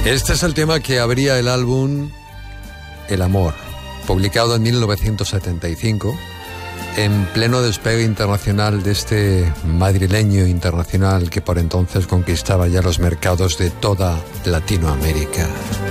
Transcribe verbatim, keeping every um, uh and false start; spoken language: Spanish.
Este es el tema que abría el álbum El Amor, publicado en mil novecientos setenta y cinco, en pleno despegue internacional de este madrileño internacional que por entonces conquistaba ya los mercados de toda Latinoamérica.